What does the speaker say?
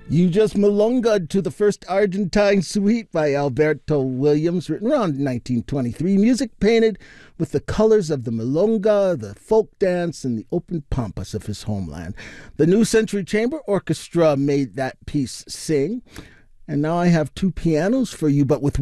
You just milongaed to the first Argentine suite by Alberto Williams, written around 1923. Music painted with the colors of the milonga, the folk dance, and the open pampas of his homeland. The New Century Chamber Orchestra made that piece sing. And now I have two pianos for you, but with